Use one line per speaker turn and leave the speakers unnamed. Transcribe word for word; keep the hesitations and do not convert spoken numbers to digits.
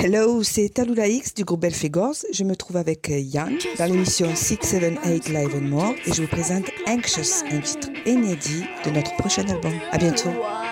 Hello, c'est Talula X du groupe Belphégor. Je me trouve avec Yann dans l'émission six sept huit Live and More et je vous présente Anxious, un titre inédit de notre prochain album. À bientôt.